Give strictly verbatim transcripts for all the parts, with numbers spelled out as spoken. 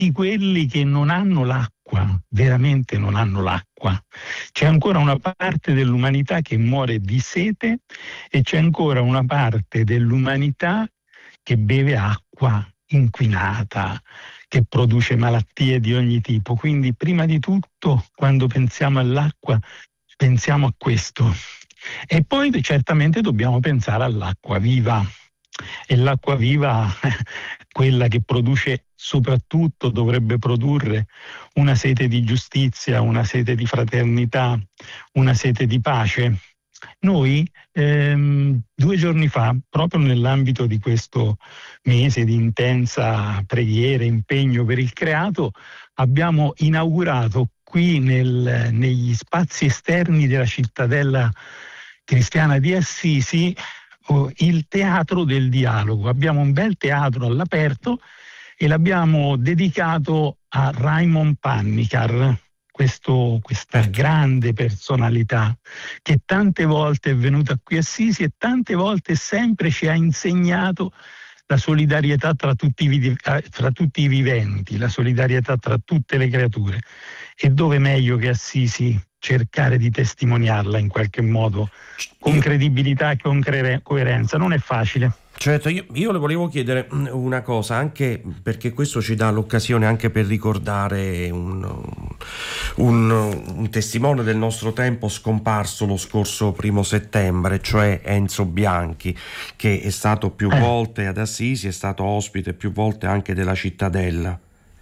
tutti quelli che non hanno l'acqua, veramente non hanno l'acqua. C'è ancora una parte dell'umanità che muore di sete e c'è ancora una parte dell'umanità che beve acqua inquinata, che produce malattie di ogni tipo. Quindi prima di tutto, quando pensiamo all'acqua, pensiamo a questo. E poi certamente dobbiamo pensare all'acqua viva. E l'acqua viva, quella che produce soprattutto, dovrebbe produrre una sete di giustizia, una sete di fraternità, una sete di pace. Noi ehm, due giorni fa, proprio nell'ambito di questo mese di intensa preghiera, impegno per il creato, abbiamo inaugurato qui nel, negli spazi esterni della cittadella cristiana di Assisi il teatro del dialogo. Abbiamo un bel teatro all'aperto e l'abbiamo dedicato a Raimond Panikkar, questo, questa grande personalità che tante volte è venuta qui a Assisi e tante volte sempre ci ha insegnato la solidarietà tra tutti, i, tra tutti i viventi, la solidarietà tra tutte le creature. E dove meglio che Assisi cercare di testimoniarla in qualche modo con credibilità e con coerenza? Non è facile. Certo, io, io le volevo chiedere una cosa, anche perché questo ci dà l'occasione anche per ricordare un, un, un testimone del nostro tempo scomparso lo scorso primo settembre, cioè Enzo Bianchi, che è stato più eh. volte ad Assisi, è stato ospite più volte anche della Cittadella.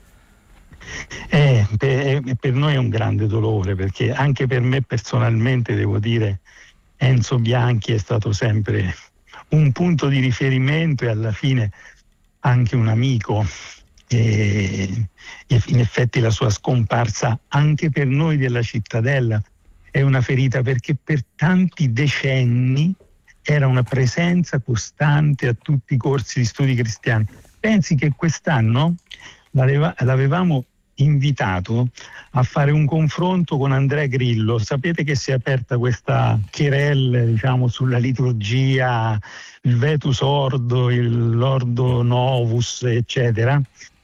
Eh, per, per noi è un grande dolore, perché anche per me personalmente, devo dire, Enzo Bianchi è stato sempre un punto di riferimento e alla fine anche un amico. E in effetti la sua scomparsa anche per noi della Cittadella è una ferita, perché per tanti decenni era una presenza costante a tutti i corsi di studi cristiani. Pensi che quest'anno l'aveva, l'avevamo invitato a fare un confronto con Andrea Grillo. Sapete che si è aperta questa querelle, diciamo, sulla liturgia, il Vetus Ordo, il Lordo Novus, eccetera.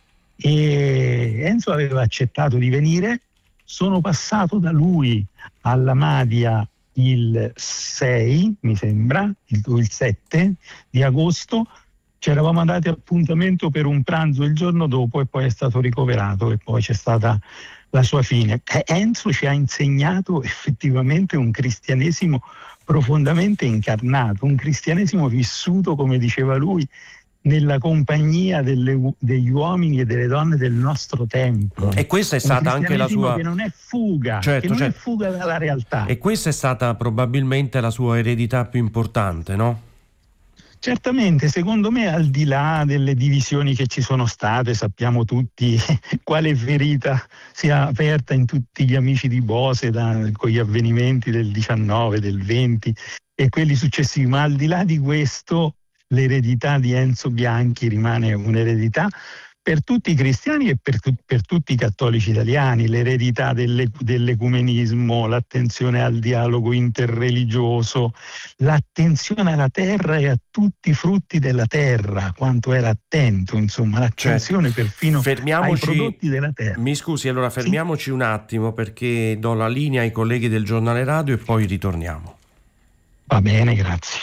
E Enzo aveva accettato di venire. Sono passato da lui alla Madia il sei, mi sembra, il, il sette di agosto. Ci eravamo dati appuntamento per un pranzo il giorno dopo e poi è stato ricoverato e poi c'è stata la sua fine. Enzo ci ha insegnato effettivamente un cristianesimo profondamente incarnato, un cristianesimo vissuto, come diceva lui, nella compagnia delle, degli uomini e delle donne del nostro tempo. E questa è stata anche la sua... che non è fuga, certo, che non certo. è fuga dalla realtà. E questa è stata probabilmente la sua eredità più importante, no? Certamente, secondo me, al di là delle divisioni che ci sono state, sappiamo tutti quale ferita si è aperta in tutti gli amici di Bose da, con gli avvenimenti del diciannove, del venti e quelli successivi, ma al di là di questo l'eredità di Enzo Bianchi rimane un'eredità per tutti i cristiani e per, tu, per tutti i cattolici italiani, l'eredità delle, dell'ecumenismo, l'attenzione al dialogo interreligioso, l'attenzione alla terra e a tutti i frutti della terra, quanto era attento, insomma, l'attenzione certo. perfino fermiamoci, ai prodotti della terra. Mi scusi, allora fermiamoci sì? un attimo, perché do la linea ai colleghi del giornale radio e poi ritorniamo. Va bene, grazie.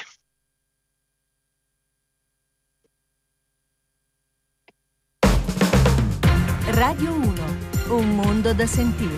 Radio uno, un mondo da sentire.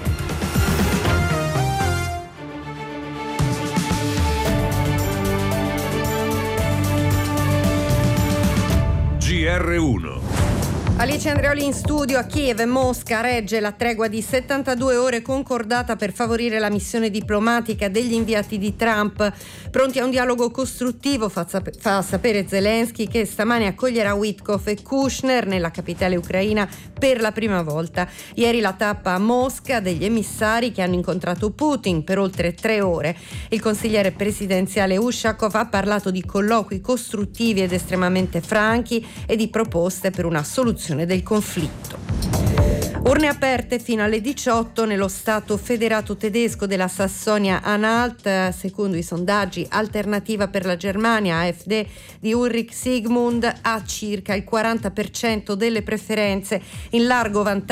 G R uno. Alice Andreoli in studio a Kiev. Mosca regge la tregua di settantadue ore concordata per favorire la missione diplomatica degli inviati di Trump. Pronti a un dialogo costruttivo, fa, sap- fa sapere Zelensky, che stamane accoglierà Witkoff e Kushner nella capitale ucraina per la prima volta. Ieri la tappa a Mosca degli emissari che hanno incontrato Putin per oltre tre ore. Il consigliere presidenziale Ushakov ha parlato di colloqui costruttivi ed estremamente franchi e di proposte per una soluzione del conflitto. Urne aperte fino alle diciotto nello Stato federato tedesco della Sassonia-Anhalt. Secondo i sondaggi Alternativa per la Germania, A F D di Ulrich Sigmund ha circa il quaranta per cento delle preferenze, in largo vantaggio